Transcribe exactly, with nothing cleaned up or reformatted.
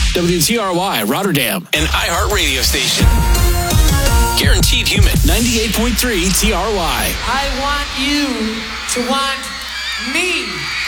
W T R Y, Rotterdam. An iHeart radio station. Guaranteed human. ninety-eight point three T R Y. I want you to want me.